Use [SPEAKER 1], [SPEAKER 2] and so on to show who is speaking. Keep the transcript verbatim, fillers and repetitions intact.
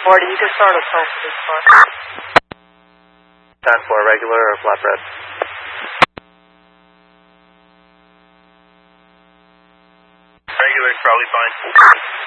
[SPEAKER 1] Morty, you can start us home, please, car.
[SPEAKER 2] ten four, regular or flatbread?
[SPEAKER 3] Regular, probably fine.